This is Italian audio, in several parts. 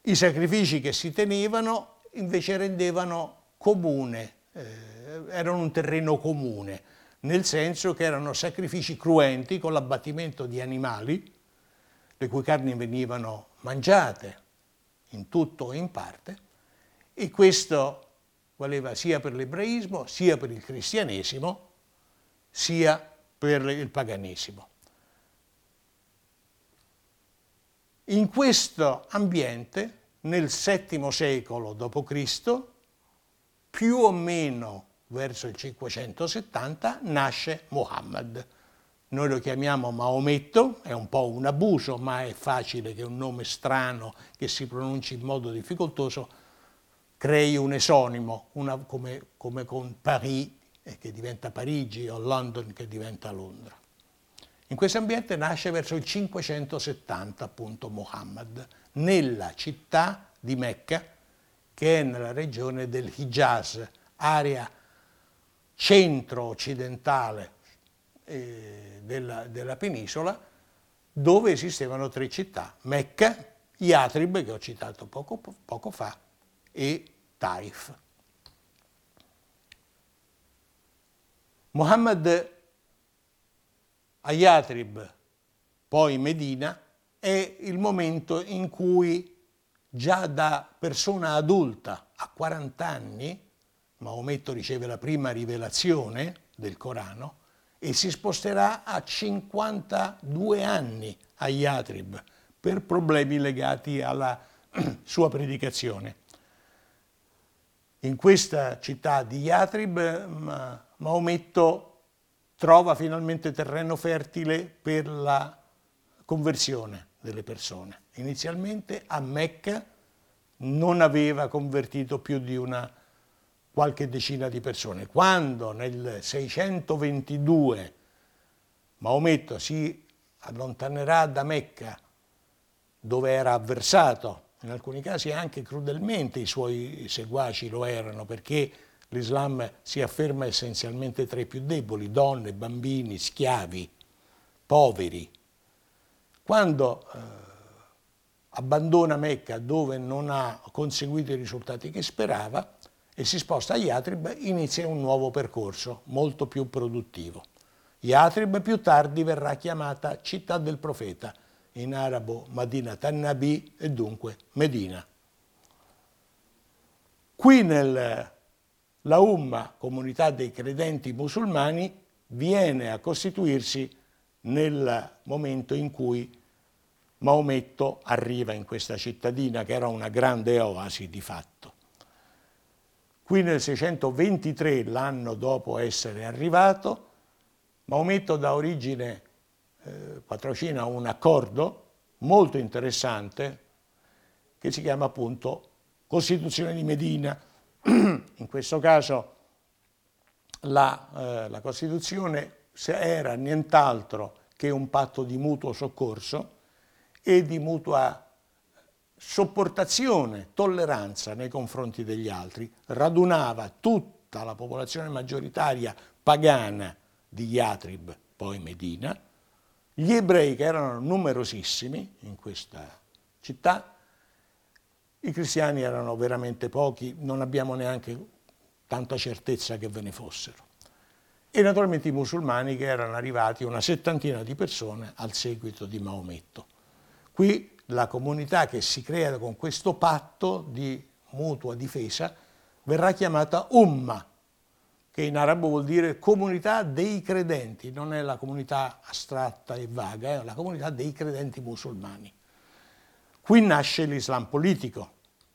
I sacrifici che si tenevano invece rendevano comune, erano un terreno comune, nel senso che erano sacrifici cruenti con l'abbattimento di animali, le cui carni venivano mangiate in tutto o in parte, e questo valeva sia per l'ebraismo, sia per il cristianesimo, sia per il paganesimo. In questo ambiente, nel VII secolo d.C., più o meno verso il 570, nasce Muhammad. Noi lo chiamiamo Maometto, è un po' un abuso, ma è facile che un nome strano che si pronunci in modo difficoltoso crei un esonimo, come con Paris, che diventa Parigi, o London che diventa Londra. In questo ambiente nasce verso il 570 appunto Muhammad, nella città di Mecca, che è nella regione del Hijaz, area centro-occidentale della penisola, dove esistevano 3 città: Mecca, Yatrib, che ho citato poco fa, e Taif. Muhammad a Yatrib, poi Medina, è il momento in cui già da persona adulta, a 40 anni, Maometto riceve la prima rivelazione del Corano e si sposterà a 52 anni a Yatrib per problemi legati alla sua predicazione. In questa città di Yatrib Maometto trova finalmente terreno fertile per la conversione delle persone. Inizialmente a Mecca non aveva convertito più di qualche decina di persone. Quando nel 622 Maometto si allontanerà da Mecca, dove era avversato, in alcuni casi anche crudelmente i suoi seguaci lo erano, perché l'Islam si afferma essenzialmente tra i più deboli: donne, bambini, schiavi, poveri. Quando abbandona Mecca, dove non ha conseguito i risultati che sperava, e si sposta a Yatrib, inizia un nuovo percorso molto più produttivo. Yatrib più tardi verrà chiamata città del profeta, in arabo Madinat an-Nabi, e dunque Medina. Qui la Umma, comunità dei credenti musulmani, viene a costituirsi nel momento in cui Maometto arriva in questa cittadina, che era una grande oasi di fatto. Qui nel 623, l'anno dopo essere arrivato, Maometto dà origine, patrocina un accordo molto interessante che si chiama appunto Costituzione di Medina. In questo caso la Costituzione era nient'altro che un patto di mutuo soccorso e di mutua sopportazione, tolleranza nei confronti degli altri. Radunava tutta la popolazione maggioritaria pagana di Yatrib, poi Medina, gli ebrei, che erano numerosissimi in questa città. I cristiani erano veramente pochi, non abbiamo neanche tanta certezza che ve ne fossero. E naturalmente i musulmani, che erano arrivati una settantina di persone al seguito di Maometto. Qui la comunità che si crea con questo patto di mutua difesa verrà chiamata Umma, che in arabo vuol dire comunità dei credenti, non è la comunità astratta e vaga, è la comunità dei credenti musulmani. Qui nasce l'Islam politico,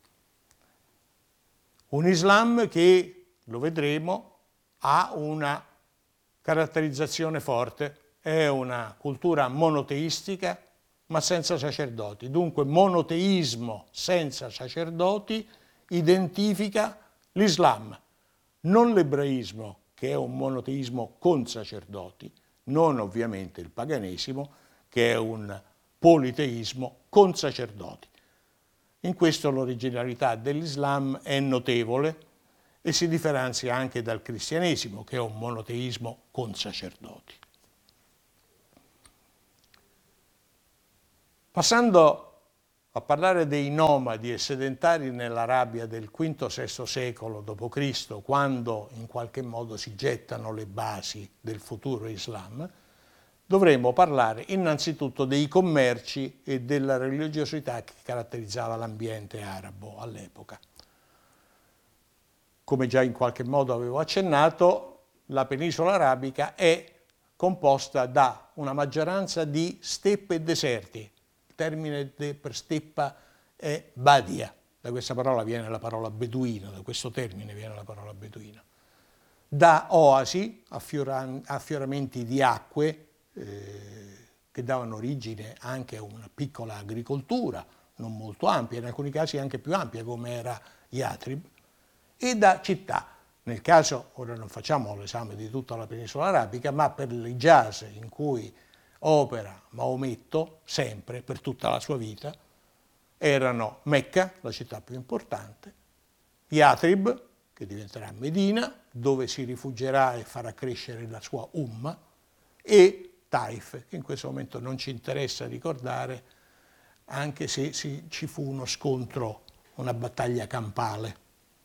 un Islam che, lo vedremo, ha una caratterizzazione forte, è una cultura monoteistica ma senza sacerdoti. Dunque monoteismo senza sacerdoti identifica l'Islam, non l'ebraismo, che è un monoteismo con sacerdoti, non ovviamente il paganesimo, che è un politeismo con sacerdoti. In questo l'originalità dell'Islam è notevole e si differenzia anche dal cristianesimo, che è un monoteismo con sacerdoti. Passando A parlare dei nomadi e sedentari nell'Arabia del V-VI secolo d.C., quando in qualche modo si gettano le basi del futuro Islam, dovremmo parlare innanzitutto dei commerci e della religiosità che caratterizzava l'ambiente arabo all'epoca. Come già in qualche modo avevo accennato, la penisola arabica è composta da una maggioranza di steppe e deserti. Il termine per steppa è badia, da questa parola viene la parola beduino, da questo termine viene la parola beduino. Da oasi, affioramenti di acque che davano origine anche a una piccola agricoltura, non molto ampia, in alcuni casi anche più ampia come era Yatrib, e da città. Nel caso, ora non facciamo l'esame di tutta la penisola arabica, ma per l'Hijaz in cui opera Maometto, sempre, per tutta la sua vita, erano Mecca, la città più importante, Yatrib, che diventerà Medina, dove si rifugierà e farà crescere la sua Umma, e Taif, che in questo momento non ci interessa ricordare, anche se ci fu uno scontro, una battaglia campale.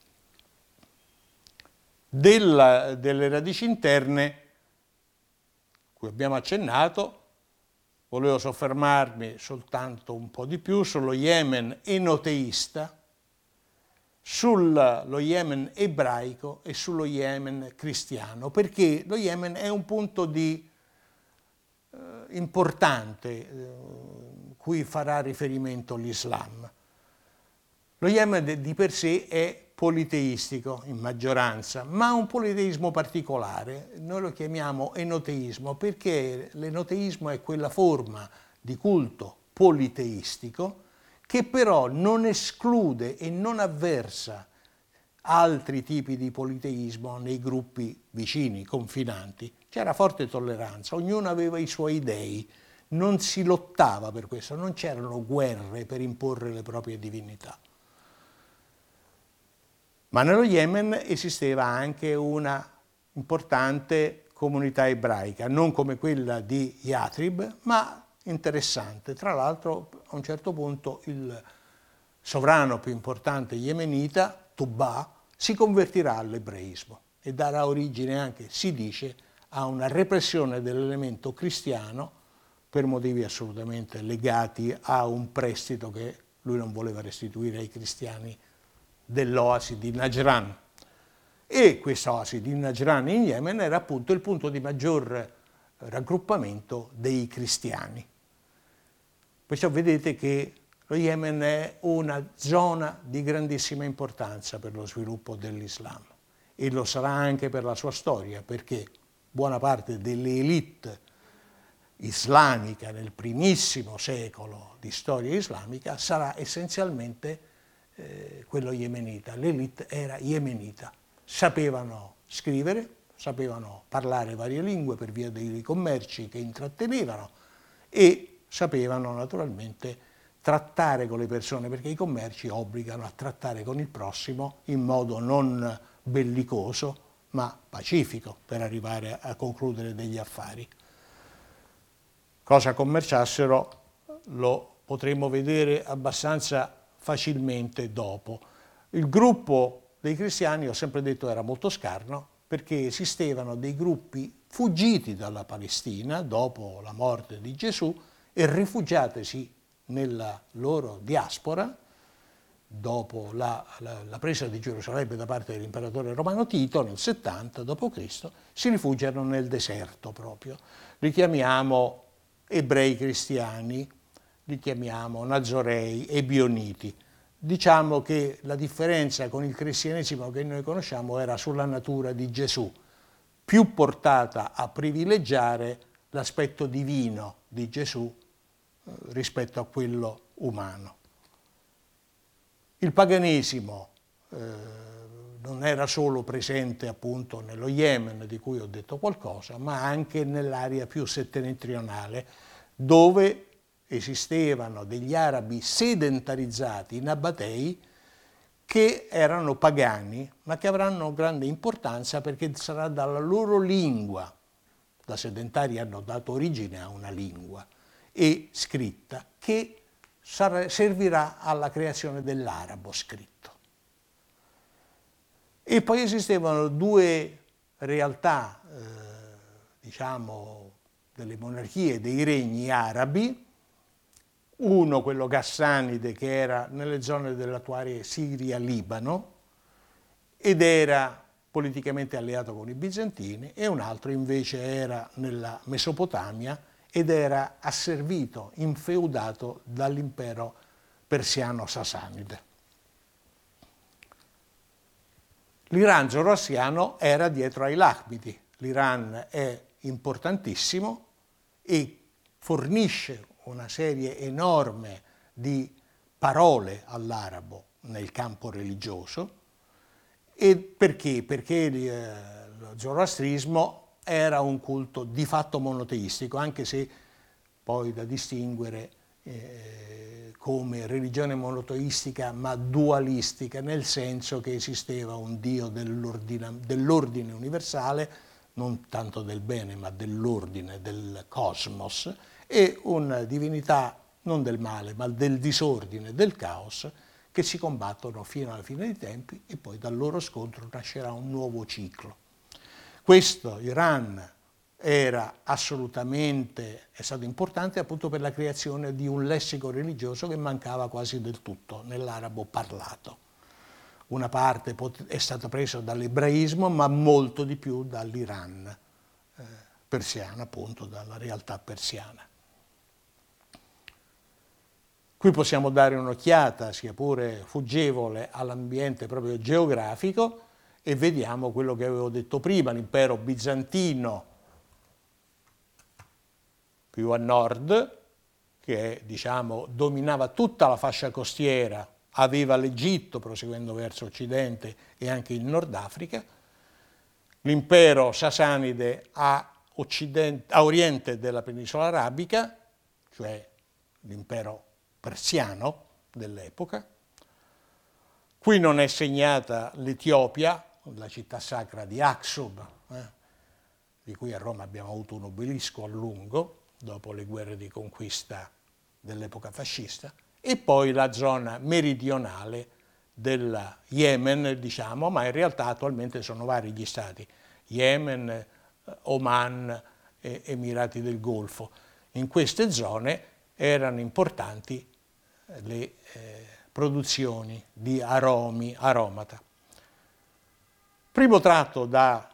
Delle radici interne, cui abbiamo accennato, volevo soffermarmi soltanto un po' di più sullo Yemen enoteista, sullo Yemen ebraico e sullo Yemen cristiano, perché lo Yemen è un punto importante cui farà riferimento l'Islam. Lo Yemen di per sé è politeistico in maggioranza, ma un politeismo particolare. Noi lo chiamiamo enoteismo perché l'enoteismo è quella forma di culto politeistico che però non esclude e non avversa altri tipi di politeismo nei gruppi vicini, confinanti. C'era forte tolleranza, ognuno aveva i suoi dei, non si lottava per questo, non c'erano guerre per imporre le proprie divinità. Ma nello Yemen esisteva anche una importante comunità ebraica, non come quella di Yatrib, ma interessante. Tra l'altro, a un certo punto, il sovrano più importante yemenita, Tubba, si convertirà all'ebraismo e darà origine anche, si dice, a una repressione dell'elemento cristiano per motivi assolutamente legati a un prestito che lui non voleva restituire ai cristiani dell'oasi di Najran. E questa oasi di Najran in Yemen era appunto il punto di maggior raggruppamento dei cristiani. Perciò vedete che lo Yemen è una zona di grandissima importanza per lo sviluppo dell'Islam e lo sarà anche per la sua storia, perché buona parte delle élite islamica nel primissimo secolo di storia islamica sarà essenzialmente quello yemenita. L'élite era yemenita, sapevano scrivere, sapevano parlare varie lingue per via dei commerci che intrattenevano e sapevano naturalmente trattare con le persone, perché i commerci obbligano a trattare con il prossimo in modo non bellicoso ma pacifico per arrivare a concludere degli affari. Cosa commerciassero lo potremo vedere abbastanza facilmente dopo. Il gruppo dei cristiani, ho sempre detto, era molto scarno perché esistevano dei gruppi fuggiti dalla Palestina dopo la morte di Gesù e rifugiatisi nella loro diaspora dopo la presa di Gerusalemme da parte dell'imperatore romano Tito nel 70 d.C., si rifugiano nel deserto proprio. Li chiamiamo ebrei cristiani, li chiamiamo Nazorei e Bioniti. Diciamo che la differenza con il cristianesimo che noi conosciamo era sulla natura di Gesù, più portata a privilegiare l'aspetto divino di Gesù rispetto a quello umano. Il paganesimo non era solo presente appunto nello Yemen, di cui ho detto qualcosa, ma anche nell'area più settentrionale, dove esistevano degli arabi sedentarizzati, nabatei, che erano pagani, ma che avranno grande importanza perché sarà dalla loro lingua, da sedentari hanno dato origine a una lingua, e scritta, che servirà alla creazione dell'arabo scritto. E poi esistevano due realtà, diciamo, delle monarchie, dei regni arabi, uno, quello Ghassanide, che era nelle zone dell'attuale Siria-Libano ed era politicamente alleato con i bizantini, e un altro invece era nella Mesopotamia ed era asservito, infeudato dall'impero persiano sasanide. L'Iran zoroastriano era dietro ai Lacmidi. L'Iran è importantissimo e fornisce una serie enorme di parole all'arabo nel campo religioso. E perché? Perché lo zoroastrismo era un culto di fatto monoteistico, anche se poi da distinguere come religione monoteistica ma dualistica, nel senso che esisteva un Dio dell'ordine universale, non tanto del bene ma dell'ordine, del cosmos, e una divinità non del male ma del disordine, del caos, che si combattono fino alla fine dei tempi e poi dal loro scontro nascerà un nuovo ciclo. Questo Iran è stato importante appunto per la creazione di un lessico religioso che mancava quasi del tutto nell'arabo parlato. Una parte è stata presa dall'ebraismo, ma molto di più dall'Iran persiano, appunto dalla realtà persiana. Qui possiamo dare un'occhiata, sia pure fuggevole, all'ambiente proprio geografico e vediamo quello che avevo detto prima, l'impero bizantino più a nord, che diciamo dominava tutta la fascia costiera, aveva l'Egitto proseguendo verso occidente e anche il Nord Africa, l'impero sasanide a oriente della penisola arabica, cioè l'impero persiano dell'epoca. Qui non è segnata l'Etiopia, la città sacra di Aksum, di cui a Roma abbiamo avuto un obelisco a lungo, dopo le guerre di conquista dell'epoca fascista, e poi la zona meridionale del Yemen, diciamo, ma in realtà attualmente sono vari gli stati, Yemen, Oman e Emirati del Golfo. In queste zone erano importanti le produzioni di aromi, aromata. Primo tratto da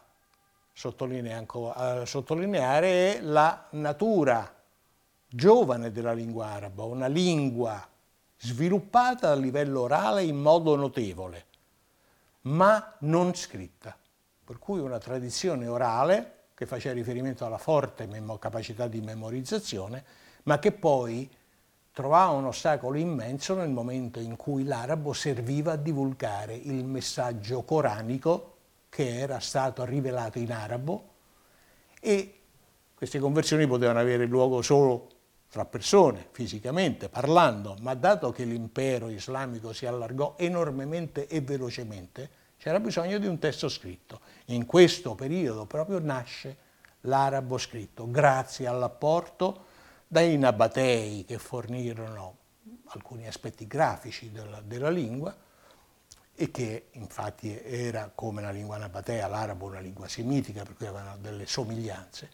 sottolineare è la natura giovane della lingua araba, una lingua sviluppata a livello orale in modo notevole, ma non scritta, per cui una tradizione orale che faceva riferimento alla forte capacità di memorizzazione, ma che poi trovava un ostacolo immenso nel momento in cui l'arabo serviva a divulgare il messaggio coranico che era stato rivelato in arabo, e queste conversioni potevano avere luogo solo tra persone, fisicamente, parlando, ma dato che l'impero islamico si allargò enormemente e velocemente, c'era bisogno di un testo scritto. In questo periodo proprio nasce l'arabo scritto, grazie all'apporto dai nabatei che fornirono alcuni aspetti grafici della lingua, e che infatti era, come la lingua nabatea, l'arabo una lingua semitica, per cui avevano delle somiglianze,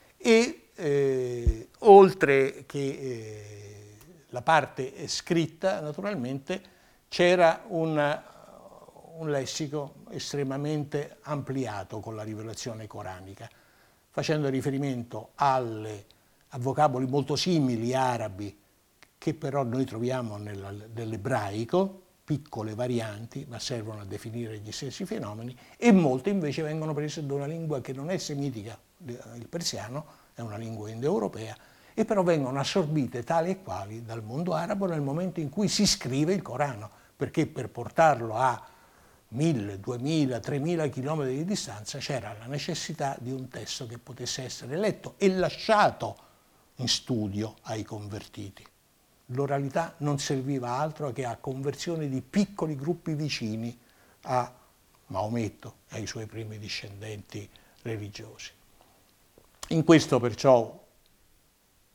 e oltre che la parte scritta, naturalmente, c'era un lessico estremamente ampliato con la rivelazione coranica, facendo riferimento a vocaboli molto simili arabi, che però noi troviamo nell'ebraico, piccole varianti, ma servono a definire gli stessi fenomeni, e molte invece vengono prese da una lingua che non è semitica, il persiano, è una lingua indoeuropea, e però vengono assorbite tali e quali dal mondo arabo nel momento in cui si scrive il Corano, perché per portarlo a 1000, 2000, 3000 chilometri di distanza c'era la necessità di un testo che potesse essere letto e lasciato in studio ai convertiti. L'oralità non serviva altro che a conversione di piccoli gruppi vicini a Maometto e ai suoi primi discendenti religiosi. In questo perciò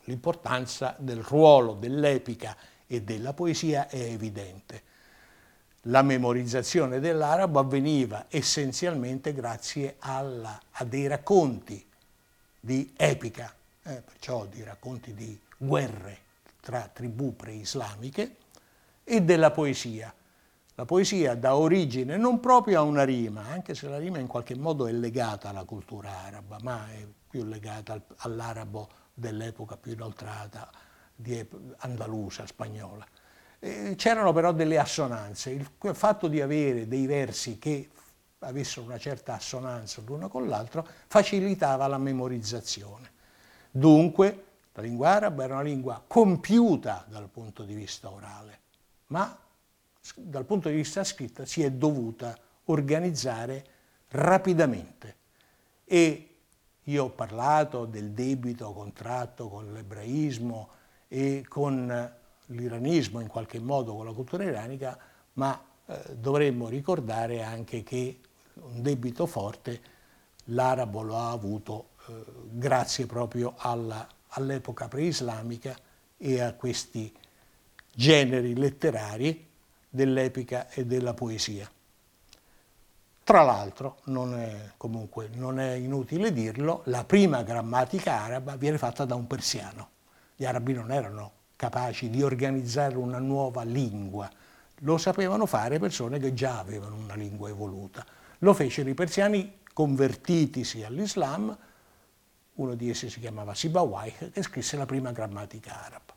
l'importanza del ruolo dell'epica e della poesia è evidente. La memorizzazione dell'arabo avveniva essenzialmente grazie a dei racconti di epica, perciò di racconti di guerre tra tribù preislamiche, e della poesia. La poesia dà origine non proprio a una rima, anche se la rima in qualche modo è legata alla cultura araba, ma è più legata all'arabo dell'epoca più inoltrata, andalusa, spagnola. C'erano però delle assonanze. Il fatto di avere dei versi che avessero una certa assonanza l'uno con l'altro facilitava la memorizzazione. Dunque, la lingua araba era una lingua compiuta dal punto di vista orale, ma dal punto di vista scritto si è dovuta organizzare rapidamente. E io ho parlato del debito contratto con l'ebraismo e con l'iranismo, in qualche modo con la cultura iranica, ma dovremmo ricordare anche che un debito forte l'arabo lo ha avuto grazie proprio all'epoca preislamica e a questi generi letterari dell'epica e della poesia. Tra l'altro, non è inutile dirlo, la prima grammatica araba viene fatta da un persiano. Gli arabi non erano capaci di organizzare una nuova lingua, lo sapevano fare persone che già avevano una lingua evoluta. Lo fecero i persiani convertitisi all'Islam, uno di essi si chiamava Sibawayh, che scrisse la prima grammatica araba.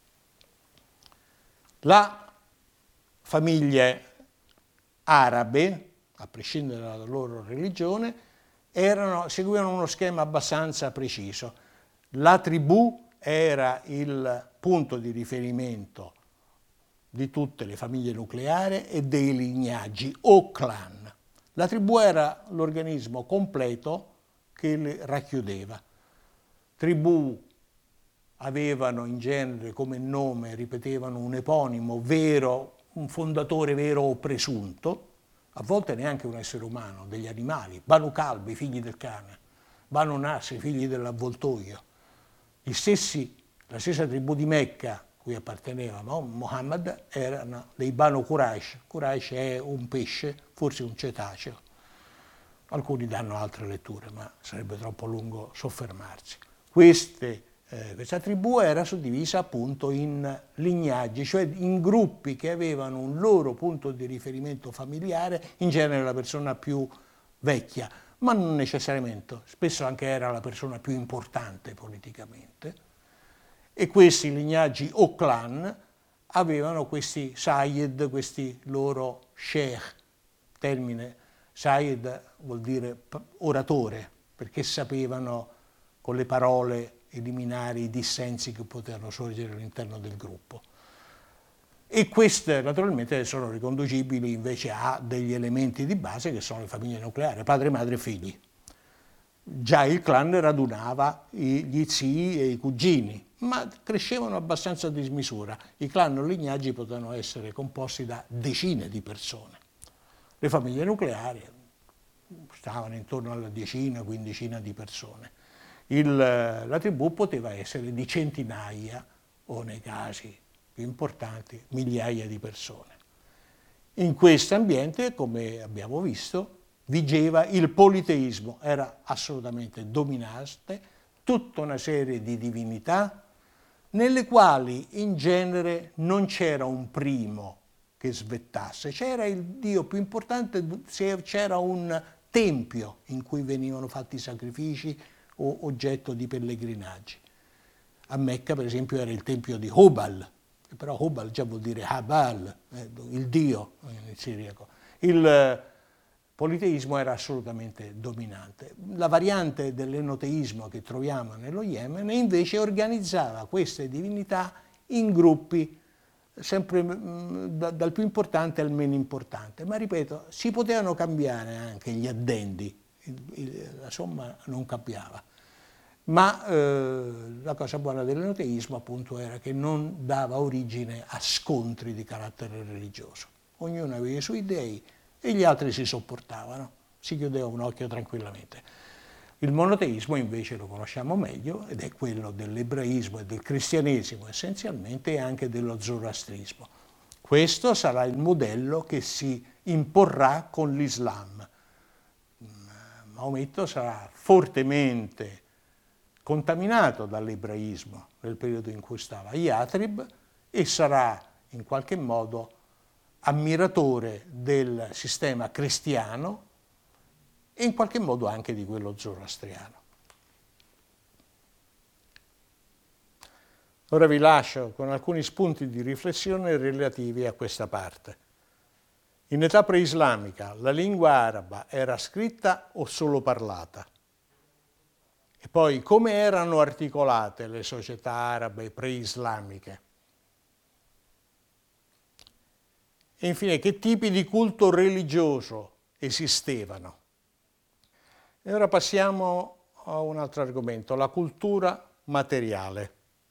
Le famiglie arabe, a prescindere dalla loro religione, seguivano uno schema abbastanza preciso. La tribù era il punto di riferimento di tutte le famiglie nucleari e dei lignaggi o clan. La tribù era l'organismo completo che le racchiudeva. Tribù avevano in genere come nome, ripetevano un eponimo vero, un fondatore vero o presunto, a volte neanche un essere umano, degli animali, Banu Kalb, i figli del cane, Banu Nas, i figli dell'avvoltoio. La stessa tribù di Mecca, cui apparteneva Muhammad, erano dei Banu Quraysh. Quraysh è un pesce, forse un cetaceo. Alcuni danno altre letture, ma sarebbe troppo lungo soffermarsi. Questa tribù era suddivisa appunto in lignaggi, cioè in gruppi che avevano un loro punto di riferimento familiare, in genere la persona più vecchia, ma non necessariamente, spesso anche era la persona più importante politicamente. E questi lignaggi o clan avevano questi Sayyid, questi loro sheikh. Termine Sayyid vuol dire oratore, perché sapevano con le parole eliminare i dissensi che potevano sorgere all'interno del gruppo. E queste naturalmente sono riconducibili invece a degli elementi di base che sono le famiglie nucleari, padre, madre e figli. Già il clan radunava gli zii e i cugini, ma crescevano abbastanza a dismisura. I clan o lignaggi potevano essere composti da decine di persone. Le famiglie nucleari stavano intorno alla decina, quindicina di persone. La tribù poteva essere di centinaia o, nei casi più importanti, migliaia di persone. In questo ambiente, come abbiamo visto, vigeva il politeismo, era assolutamente dominante tutta una serie di divinità nelle quali in genere non c'era un primo che svettasse, c'era il dio più importante, c'era un tempio in cui venivano fatti sacrifici o oggetto di pellegrinaggi. A Mecca, per esempio, era il tempio di Hubal, però Hubal già vuol dire Habal, il dio in siriaco. Il politeismo era assolutamente dominante. La variante dell'enoteismo che troviamo nello Yemen invece organizzava queste divinità in gruppi, sempre dal più importante al meno importante, ma ripeto, si potevano cambiare anche gli addendi, la somma non cambiava. Ma la cosa buona dell'enoteismo appunto era che non dava origine a scontri di carattere religioso. Ognuno aveva i suoi dei e gli altri si sopportavano, si chiudeva un occhio tranquillamente. Il monoteismo invece lo conosciamo meglio ed è quello dell'ebraismo e del cristianesimo essenzialmente e anche dello zoroastrismo. Questo sarà il modello che si imporrà con l'Islam. Maometto sarà fortemente contaminato dall'ebraismo nel periodo in cui stava a Yatrib e sarà in qualche modo ammiratore del sistema cristiano e in qualche modo anche di quello zoroastriano. Ora vi lascio con alcuni spunti di riflessione relativi a questa parte. In età preislamica la lingua araba era scritta o solo parlata? E poi come erano articolate le società arabe preislamiche? E infine che tipi di culto religioso esistevano? E ora passiamo a un altro argomento, la cultura materiale.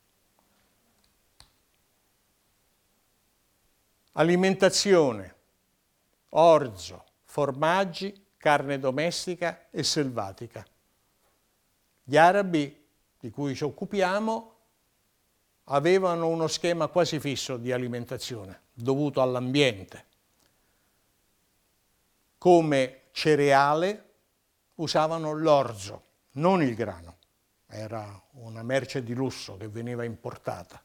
Alimentazione, orzo, formaggi, carne domestica e selvatica. Gli arabi di cui ci occupiamo avevano uno schema quasi fisso di alimentazione dovuto all'ambiente. Come cereale usavano l'orzo, non il grano, era una merce di lusso che veniva importata.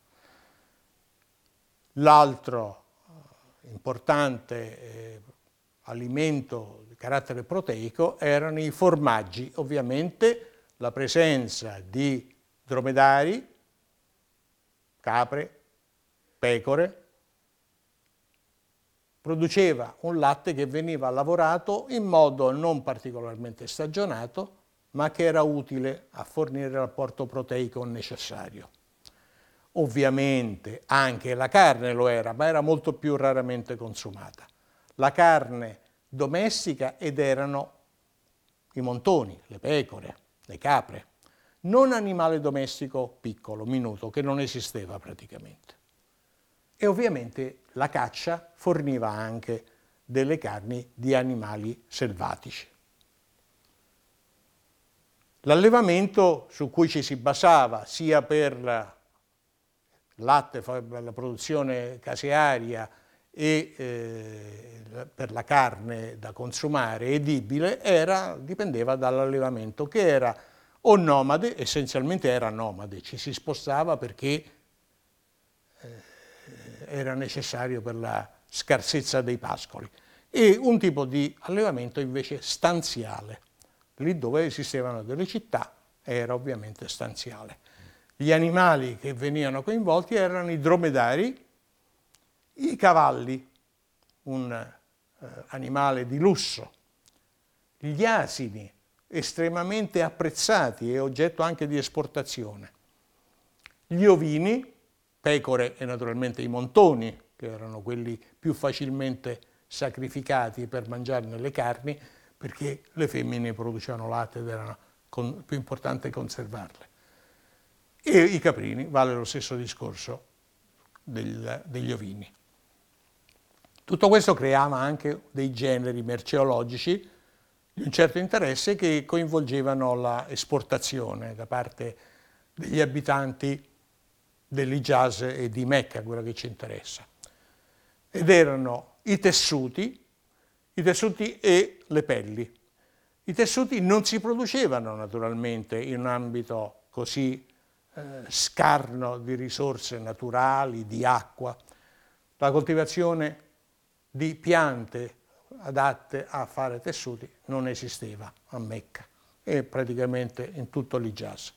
L'altro importante alimento di carattere proteico erano i formaggi, ovviamente la presenza di dromedari, capre, pecore, produceva un latte che veniva lavorato in modo non particolarmente stagionato, ma che era utile a fornire l'apporto proteico necessario. Ovviamente anche la carne lo era, ma era molto più raramente consumata. La carne domestica ed erano i montoni, le pecore, le capre, non animale domestico piccolo, minuto, che non esisteva praticamente. E ovviamente la caccia forniva anche delle carni di animali selvatici. L'allevamento su cui ci si basava sia per latte, per la produzione casearia e per la carne da consumare edibile dipendeva dall'allevamento che era o nomade, essenzialmente era nomade, ci si spostava perché era necessario per la scarsezza dei pascoli, e un tipo di allevamento invece stanziale, lì dove esistevano delle città era ovviamente stanziale. Gli animali che venivano coinvolti erano i dromedari, i cavalli, un animale di lusso, gli asini, estremamente apprezzati e oggetto anche di esportazione, gli ovini, pecore e naturalmente i montoni, che erano quelli più facilmente sacrificati per mangiarne le carni, perché le femmine producevano latte ed era più importante conservarle. E i caprini, vale lo stesso discorso degli ovini. Tutto questo creava anche dei generi merceologici di un certo interesse che coinvolgevano l'esportazione da parte degli abitanti dell'Hijaz e di Mecca, quello che ci interessa. Ed erano i tessuti e le pelli. I tessuti non si producevano naturalmente in un ambito così scarno di risorse naturali, di acqua. La coltivazione di piante adatte a fare tessuti non esisteva a Mecca e praticamente in tutto l'Hijaz.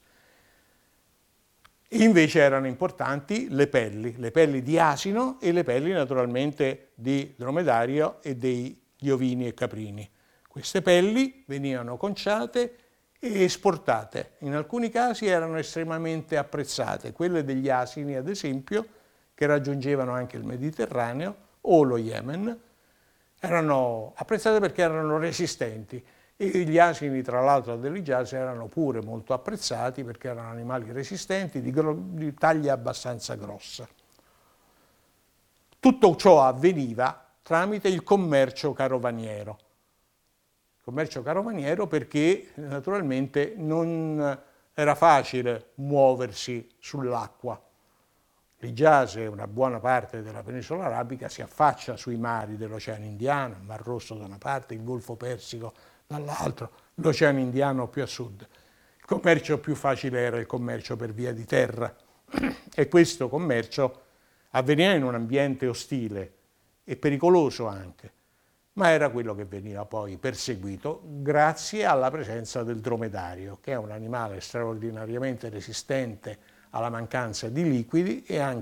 Invece erano importanti le pelli di asino e le pelli naturalmente di dromedario e degli ovini e caprini. Queste pelli venivano conciate e esportate. In alcuni casi erano estremamente apprezzate, quelle degli asini ad esempio, che raggiungevano anche il Mediterraneo o lo Yemen, erano apprezzate perché erano resistenti. E gli asini, tra l'altro, dell'Hijaz erano pure molto apprezzati perché erano animali resistenti, di taglia abbastanza grossa. Tutto ciò avveniva tramite il commercio carovaniero. Il commercio carovaniero perché naturalmente non era facile muoversi sull'acqua. L'Hijaz e una buona parte della penisola arabica si affaccia sui mari dell'Oceano Indiano, il Mar Rosso da una parte, il Golfo Persico dall'altro, l'Oceano Indiano più a sud. Il commercio più facile era il commercio per via di terra e questo commercio avveniva in un ambiente ostile e pericoloso anche, ma era quello che veniva poi perseguito grazie alla presenza del dromedario, che è un animale straordinariamente resistente alla mancanza di liquidi e anche